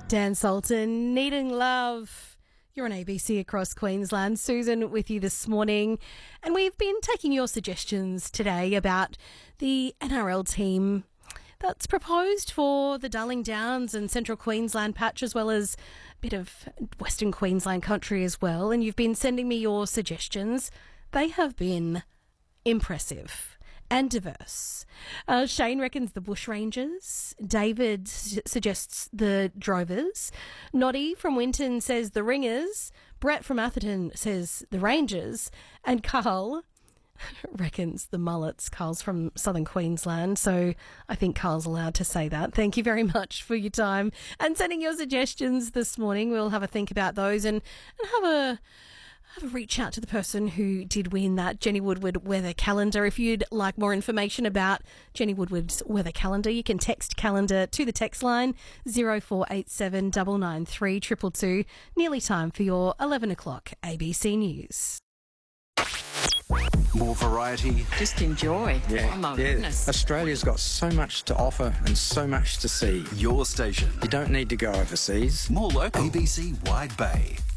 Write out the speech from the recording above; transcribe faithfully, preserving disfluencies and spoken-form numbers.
Dan Sultan, Needing Love. You're on A B C across Queensland. Susan with you this morning. And we've been taking your suggestions today about the N R L team that's proposed for the Darling Downs and Central Queensland patch, as well as a bit of Western Queensland country as well. And you've been sending me your suggestions. They have been impressive and diverse. Uh, Shane reckons the Bushrangers. David s- suggests the Drovers. Noddy from Winton says the Ringers. Brett from Atherton says the Rangers. And Carl reckons the Mullets. Carl's from Southern Queensland, so I think Carl's allowed to say that. Thank you very much for your time and sending your suggestions this morning. We'll have a think about those and, and have a have a reach out to the person who did win that Jenny Woodward weather calendar. If you'd like more information about Jenny Woodward's weather calendar, you can text calendar to the text line zero four eight seven nine nine three two two two. Nearly time for your eleven o'clock A B C News. More variety. Just enjoy. Yeah, Oh my yeah. goodness. Australia's got so much to offer and so much to see. Your station. You don't need to go overseas. More local. A B C Wide Bay.